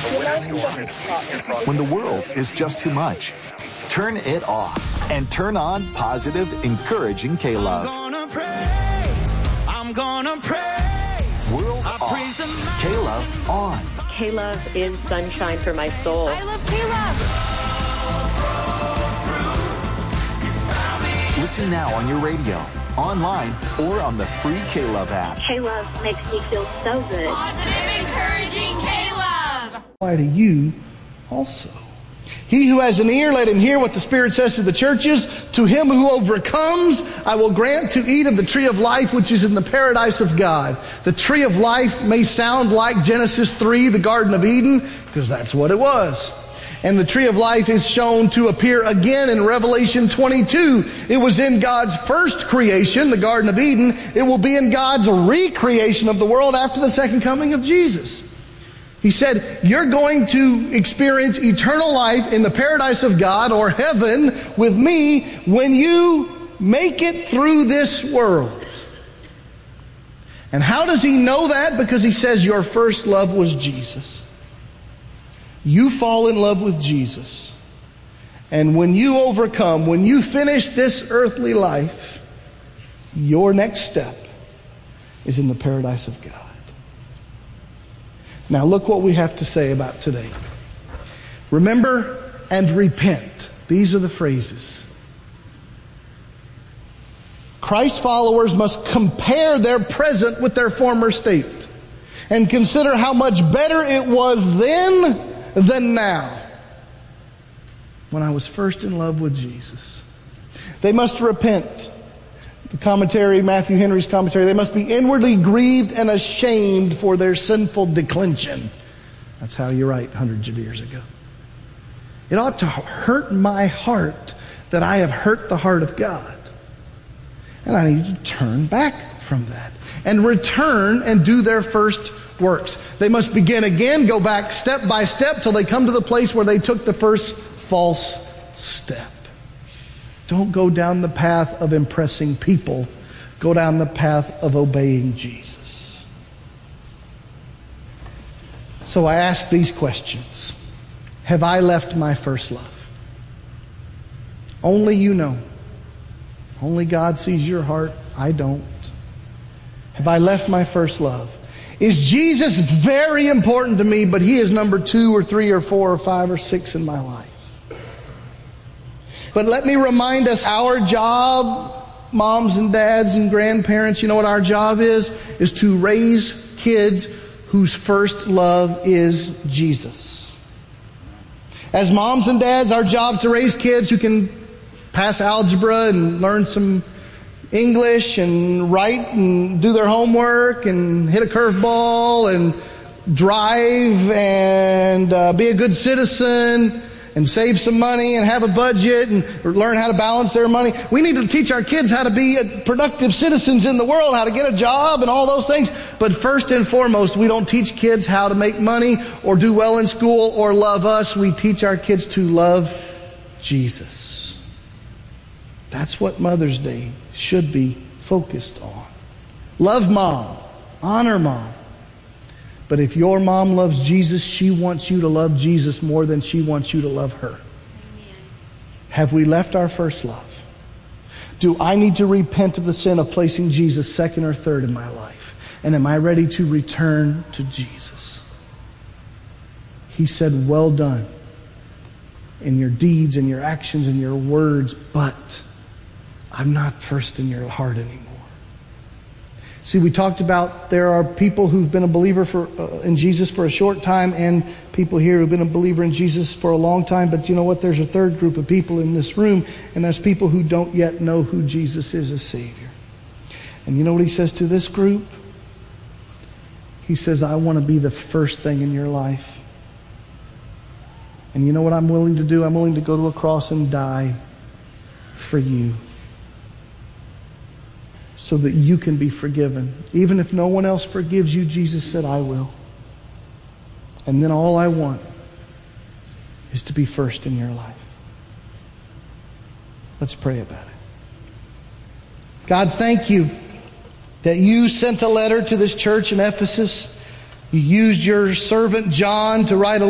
When the world is just too much, turn it off and turn on positive, encouraging K-Love. I'm gonna praise. World off. K-Love on. K-Love is sunshine for my soul. I love K-Love. Listen now on your radio, online, or on the free K-Love app. K-Love makes me feel so good. Positive, encouraging K-Love. Apply to you also. He who has an ear, let him hear what the Spirit says to the churches. To him who overcomes, I will grant to eat of the tree of life, which is in the paradise of God. The tree of life may sound like Genesis 3, the Garden of Eden, because that's what it was. And the tree of life is shown to appear again in Revelation 22. It was in God's first creation, the Garden of Eden. It will be in God's recreation of the world after the second coming of Jesus. He said, you're going to experience eternal life in the paradise of God, or heaven, with me when you make it through this world. And how does he know that? Because he says your first love was Jesus. You fall in love with Jesus. And when you overcome, when you finish this earthly life, your next step is in the paradise of God. Now look what we have to say about today. Remember and repent. These are the phrases. Christ followers must compare their present with their former state and consider how much better it was then than now, when I was first in love with Jesus. They must repent. The commentary, Matthew Henry's commentary, they must be inwardly grieved and ashamed for their sinful declension. That's how you write hundreds of years ago. It ought to hurt my heart that I have hurt the heart of God. And I need to turn back from that and return and do their first works. They must begin again, go back step by step till they come to the place where they took the first false step. Don't go down the path of impressing people. Go down the path of obeying Jesus. So I ask these questions. Have I left my first love? Only you know. Only God sees your heart. I don't. Have I left my first love? Is Jesus very important to me, but He is number 2 or 3 or 4 or 5 or 6 in my life? But let me remind us, our job, moms and dads and grandparents, you know what our job is? Is to raise kids whose first love is Jesus. As moms and dads, our job is to raise kids who can pass algebra and learn some English and write and do their homework and hit a curveball and drive and be a good citizen and save some money and have a budget and learn how to balance their money. We need to teach our kids how to be productive citizens in the world, how to get a job and all those things. But first and foremost, we don't teach kids how to make money or do well in school or love us. We teach our kids to love Jesus. That's what Mother's Day should be focused on. Love mom. Honor mom. But if your mom loves Jesus, she wants you to love Jesus more than she wants you to love her. Amen. Have we left our first love? Do I need to repent of the sin of placing Jesus second or third in my life? And am I ready to return to Jesus? He said, well done in your deeds and your actions and your words, but I'm not first in your heart anymore. See, we talked about there are people who've been a believer in Jesus for a short time and people here who've been a believer in Jesus for a long time. But you know what? There's a third group of people in this room, and there's people who don't yet know who Jesus is as Savior. And you know what He says to this group? He says, I want to be the first thing in your life. And you know what I'm willing to do? I'm willing to go to a cross and die for you, so that you can be forgiven. Even if no one else forgives you, Jesus said, I will. And then all I want is to be first in your life. Let's pray about it. God, thank you that you sent a letter to this church in Ephesus. You used your servant John to write a